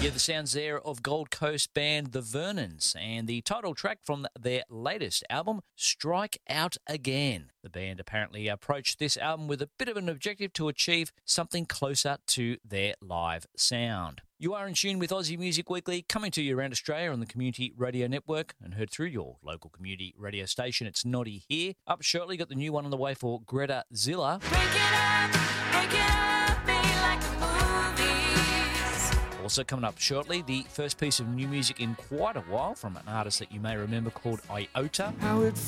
Yeah, the sounds there of Gold Coast band The Vernons and the title track from their latest album, Strike Out Again. The band apparently approached this album with a bit of an objective to achieve something closer to their live sound. You are in tune with Aussie Music Weekly, coming to you around Australia on the Community Radio Network and heard through your local community radio station. It's Noddy here. Up shortly, got the new one on the way for Greta Zilla. Break it up, be like the movies. Also coming up shortly, the first piece of new music in quite a while from an artist that you may remember called Iota. How it